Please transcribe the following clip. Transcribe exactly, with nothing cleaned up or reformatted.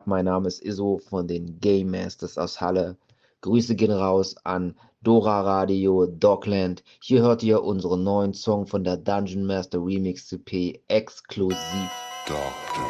Mein Name ist Iso von den Game Masters aus Halle. Grüße gehen raus an Dora Radio, Dogland. Hier hört ihr unseren neuen Song von der Dungeon Master Remix C P exklusiv. Dog.